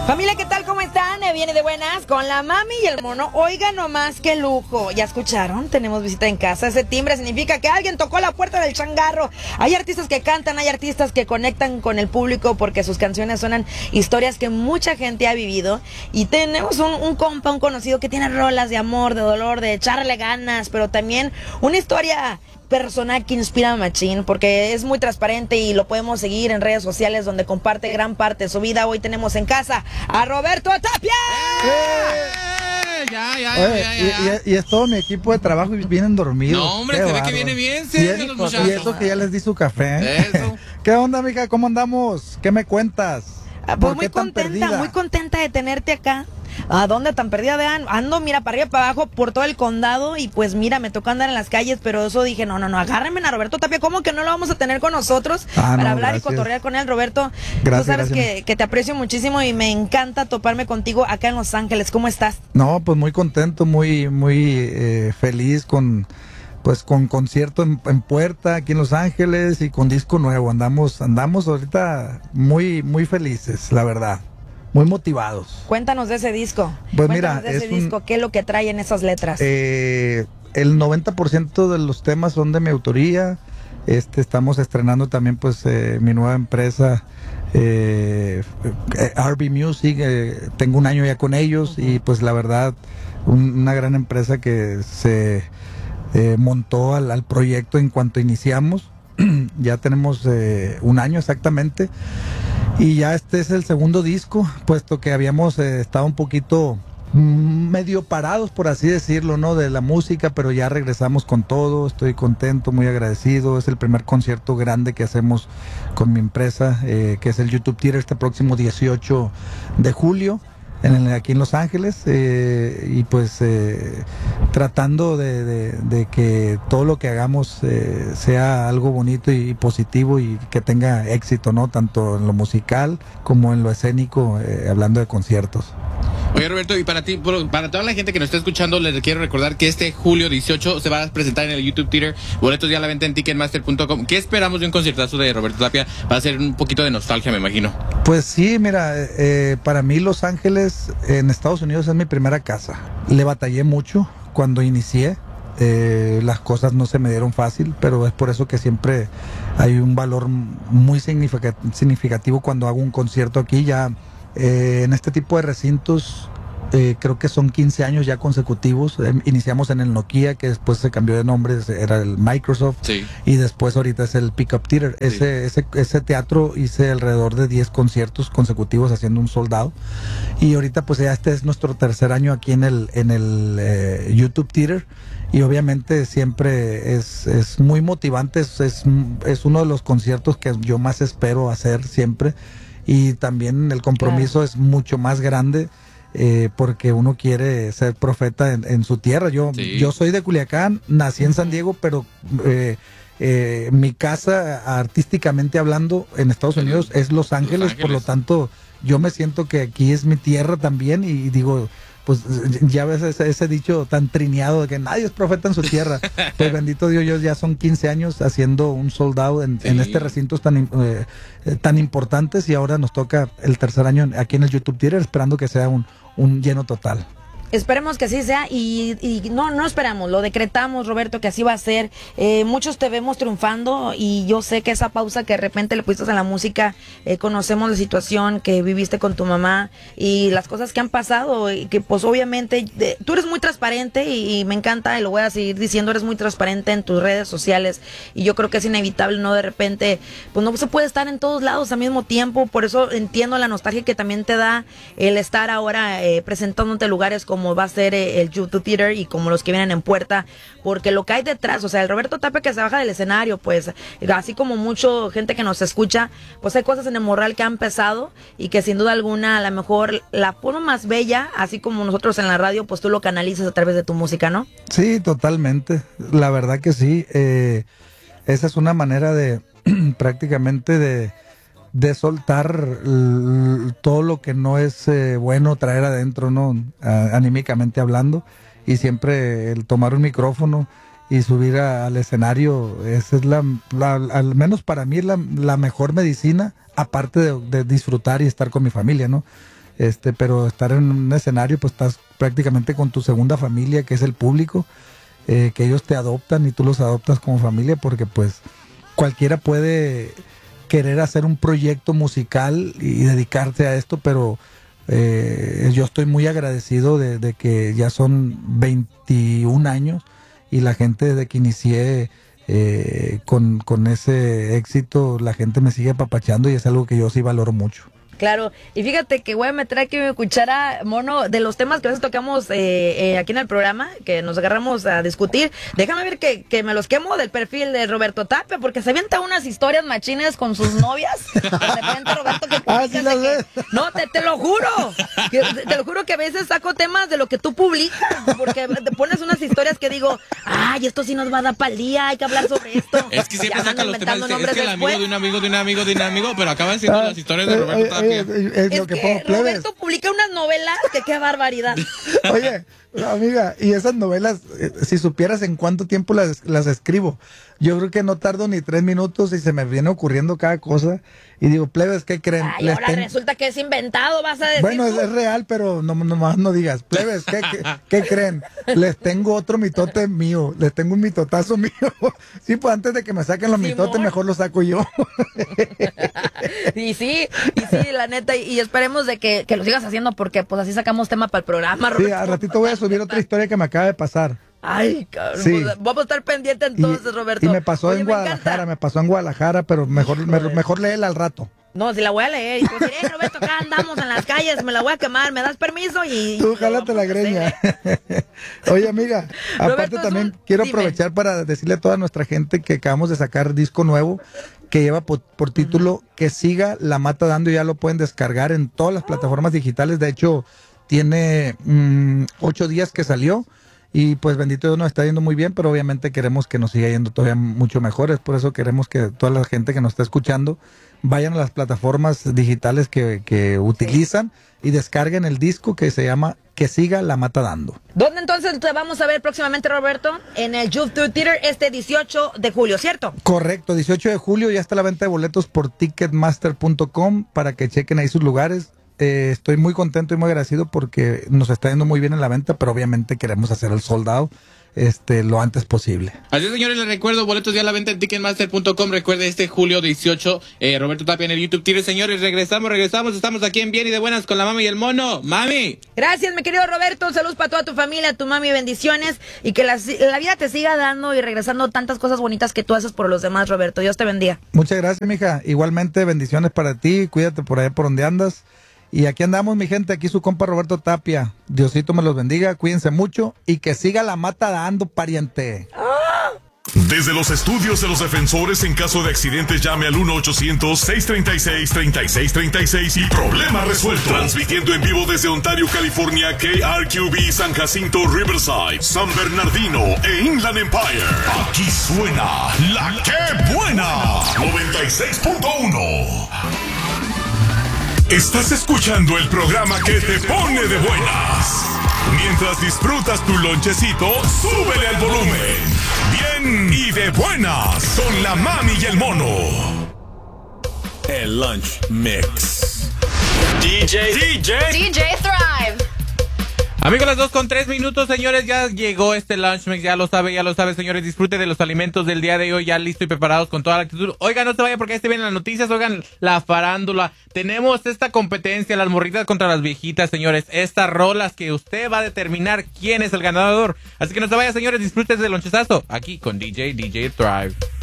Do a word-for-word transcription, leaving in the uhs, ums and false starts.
Familia, ¿qué tal? ¿Cómo están? Eh, Viene de buenas con la mami y el mono. Oiga nomás, qué lujo. ¿Ya escucharon? Tenemos visita en casa. Ese timbre significa que alguien tocó la puerta del changarro. Hay artistas que cantan, hay artistas que conectan con el público porque sus canciones suenan historias que mucha gente ha vivido. Y tenemos un, un compa, un conocido que tiene rolas de amor, de dolor, de echarle ganas, pero también una historia personal que inspira a machín, porque es muy transparente y lo podemos seguir en redes sociales donde comparte gran parte de su vida. Hoy tenemos en casa a Roberto Tapia. ¡Eh! Ya, ya, Oye, ya, ya, ya. Y, y, y es todo mi equipo de trabajo y vienen dormidos. No, hombre, Qué se ve bárbaro. que viene bien, y, sí, es- los muchachos. y eso que ya les di su café. Eso. ¿Qué onda, mija? ¿Cómo andamos? ¿Qué me cuentas? Ah, ¿Por Pues muy qué tan contenta, perdida? muy contenta de tenerte acá. ¿A dónde tan perdida de an- ando? Mira, para arriba, para abajo, por todo el condado. Y pues mira, me tocó andar en las calles, pero eso dije, no, no, no, agárrenme a Roberto Tapia. ¿Cómo que no lo vamos a tener con nosotros Ah, para no, hablar gracias. y cotorrear con él, Roberto? Gracias, Tú sabes gracias. que, que te aprecio muchísimo y me encanta toparme contigo acá en Los Ángeles. ¿Cómo estás? No, pues muy contento, muy, muy eh, feliz con, pues con concierto en, en puerta aquí en Los Ángeles y con disco nuevo. Andamos, andamos ahorita muy, muy felices, la verdad. Muy motivados. Cuéntanos de ese disco. Pues Cuéntanos mira, de ese es un- disco. ¿Qué es lo que trae en esas letras? Eh, el noventa por ciento de los temas son de mi autoría. Este, estamos estrenando también pues eh, mi nueva empresa eh, eh, R B Music. Eh, tengo un año ya con ellos y pues la verdad un- una gran empresa que se eh, montó al, al proyecto en cuanto iniciamos. Ya tenemos eh, un año exactamente y ya este es el segundo disco, puesto que habíamos eh, estado un poquito mm, medio parados, por así decirlo, ¿no? De la música, pero ya regresamos con todo. Estoy contento, muy agradecido. Es el primer concierto grande que hacemos con mi empresa, eh, que es el YouTube Theater, este próximo dieciocho de julio. En el- aquí en Los Ángeles, eh, y pues eh, tratando de, de- de que todo lo que hagamos eh, sea algo bonito y, y positivo y que tenga éxito, ¿no? Tanto en lo musical como en lo escénico, eh, hablando de conciertos. Oye, Roberto, y para ti, por- para toda la gente que nos está escuchando, les quiero recordar que este julio dieciocho se va a presentar en el YouTube Theater. Boletos ya a la venta en ticketmaster punto com. ¿Qué esperamos de un conciertazo de Roberto Tapia? Va a ser un poquito de nostalgia, me imagino. Pues sí, mira, eh, para mí Los Ángeles en Estados Unidos es mi primera casa. Le batallé mucho cuando inicié. Eh, las cosas no se me dieron fácil, pero es por eso que siempre hay un valor muy significa- significativo cuando hago un concierto aquí. Ya eh, en este tipo de recintos eh, creo que son quince años ya consecutivos. Eh, iniciamos en el Nokia, que después se cambió de nombre, era el Microsoft. Sí. Y después ahorita es el Pickup Theater. Sí. Ese, ese, ese teatro hice alrededor de diez conciertos consecutivos haciendo un soldado. Y ahorita pues ya este es nuestro tercer año aquí en el, en el eh, YouTube Theater. Y obviamente siempre es, es muy motivante, es, es, es uno de los conciertos que yo más espero hacer siempre. Y también el compromiso Claro. es mucho más grande. Eh, porque uno quiere ser profeta en, en su tierra. Yo, Sí. yo soy de Culiacán, nací en San Diego, pero eh, eh, mi casa, artísticamente hablando, en Estados Unidos es Los Ángeles, Ángeles. por lo tanto, yo me siento que aquí es mi tierra también y digo, pues ya ves ese, ese dicho tan trineado de que nadie es profeta en su tierra. Pues bendito Dios, yo ya son quince años haciendo un soldado en, Sí. en este recintos tan, im- eh, eh, tan importantes y ahora nos toca el tercer año aquí en el YouTube Theater esperando que sea un, un lleno total. Esperemos que así sea y, y no, no esperamos, lo decretamos, Roberto, que así va a ser. Eh, muchos te vemos triunfando y yo sé que esa pausa que de repente le pusiste a la música, eh, conocemos la situación que viviste con tu mamá y las cosas que han pasado y que pues obviamente de- tú eres muy transparente y, y me encanta y lo voy a seguir diciendo, eres muy transparente en tus redes sociales y yo creo que es inevitable, ¿no? De repente, pues no se puede estar en todos lados al mismo tiempo, por eso entiendo la nostalgia que también te da el estar ahora eh, presentándote en lugares como va a ser eh, el YouTube Theater y como los que vienen en puerta, porque lo que hay detrás, o sea, el Roberto Tapia que se baja del escenario, pues así como mucho gente que nos escucha, pues hay cosas en el morral que han pesado y que sin duda alguna a lo mejor la forma más bella, así como nosotros en la radio, pues tú lo canalizas a través de tu música, ¿no? Sí, totalmente. La verdad que sí. Eh, esa es una manera de prácticamente de, de soltar l- todo lo que no es eh, bueno traer adentro, ¿no? A- anímicamente hablando. Y siempre el tomar un micrófono y subir a- al escenario, esa es la, la- al menos para mí, la, la mejor medicina, aparte de, de disfrutar y estar con mi familia, ¿no? este, pero estar en un escenario, pues estás prácticamente con tu segunda familia, que es el público, eh, que ellos te adoptan y tú los adoptas como familia, porque pues cualquiera puede querer hacer un proyecto musical y dedicarse a esto, pero eh, yo estoy muy agradecido de, de que ya son veintiún años y la gente desde que inicié eh, con, con ese éxito, la gente me sigue apapachando y es algo que yo sí valoro mucho. Claro, y fíjate que voy a meter aquí mi cuchara, Mono, de los temas que a veces tocamos eh, eh, aquí en el programa, que nos agarramos a discutir. Déjame ver que, que me los quemo del perfil de Roberto Tapia, porque se avienta unas historias machines con sus novias. De repente, Roberto, que ah, sí las ves. No, te, te lo juro. Que, te lo juro que a veces saco temas de lo que tú publicas, porque te pones unas historias que digo, ay, esto sí nos va a dar para el día, hay que hablar sobre esto. Es que siempre sacan los temas, es que el amigo de un amigo de un amigo de un amigo, pero acaban siendo ah, las historias de Roberto Tapia. Es, es lo que, que Roberto publica unas novelas que qué barbaridad. Oye, amiga, y esas novelas, eh, si supieras en cuánto tiempo las, las escribo, yo creo que no tardo ni tres minutos y se me viene ocurriendo cada cosa y digo, plebes, ¿qué creen? Ay, ahora ten... resulta que es inventado, vas a decir. Bueno, es, es real, pero no nomás no digas, plebes, ¿qué, qué, ¿qué creen? Les tengo otro mitote mío, les tengo un mitotazo mío. Sí, pues antes de que me saquen los Simón. mitotes, mejor los saco yo. Y sí, y sí, la neta, y, y esperemos de que, que lo sigas haciendo porque pues así sacamos tema para el programa, Roberto. Sí, al ratito voy a subir otra historia que me acaba de pasar. Ay, cabrón, sí. Pues, vamos a estar pendientes entonces, y, Roberto. Y me pasó Oye, en Guadalajara, me, me pasó en Guadalajara, pero mejor, me, mejor léela al rato. No, si la voy a leer. Y pues diré, hey, Roberto, acá andamos en las calles, me la voy a quemar, ¿me das permiso? Y tú jálate la greña. Oye, amiga, Roberto, aparte también un... quiero Dime. aprovechar para decirle a toda nuestra gente que acabamos de sacar disco nuevo que lleva por, por título uh-huh. Que siga la mata dando, ya lo pueden descargar en todas las plataformas digitales. De hecho, tiene mmm, ocho días que salió. Y pues bendito Dios nos está yendo muy bien, pero obviamente queremos que nos siga yendo todavía mucho mejor. Es por eso queremos que toda la gente que nos está escuchando vayan a las plataformas digitales que, que utilizan y descarguen el disco que se llama Que siga la mata dando. ¿Dónde entonces te vamos a ver próximamente, Roberto? En el YouTube Theater este dieciocho de julio, ¿cierto? Correcto, dieciocho de julio, ya está la venta de boletos por ticketmaster punto com para que chequen ahí sus lugares. Eh, estoy muy contento y muy agradecido porque nos está yendo muy bien en la venta, pero obviamente queremos hacer el sold out este, lo antes posible. Así es, señores, les recuerdo, boletos ya a la venta en ticketmaster punto com. Recuerde, este julio dieciocho, eh, Roberto Tapia en el YouTube Theater. Señores, regresamos, regresamos, estamos aquí en Bien y de Buenas con la mami y el mono. ¡Mami! Gracias, mi querido Roberto, saludos para toda tu familia, tu mami, bendiciones, y que la, la vida te siga dando y regresando tantas cosas bonitas que tú haces por los demás, Roberto. Dios te bendiga. Muchas gracias, mija. Igualmente, bendiciones para ti, cuídate por allá por donde andas. Y aquí andamos, mi gente, aquí su compa Roberto Tapia. Diosito me los bendiga, cuídense mucho y que siga la mata dando, pariente. Desde los estudios de los defensores, en caso de accidentes, llame al uno ochocientos, seiscientos treinta y seis, treinta y seis treinta y seis y problema resuelto. Transmitiendo en vivo desde Ontario, California, K R Q B, San Jacinto, Riverside, San Bernardino e Inland Empire. Aquí suena La Que Buena, noventa y seis punto uno. Estás escuchando el programa que te pone de buenas. Mientras disfrutas tu lonchecito, súbele al volumen. Bien y de buenas con la mami y el mono. El Lunch Mix. D J, D J, D J Thrive. Amigos, las dos con tres minutos, señores, ya llegó este Lunch Mix, ya lo sabe, ya lo sabe, señores, disfrute de los alimentos del día de hoy, ya listo y preparados con toda la actitud. Oigan, no se vaya porque ahí se vienen las noticias, oigan, la farándula, tenemos esta competencia, las morritas contra las viejitas, señores, estas rolas que usted va a determinar quién es el ganador. Así que no se vaya, señores, disfruten del lonchezazo, aquí con D J, D J Thrive.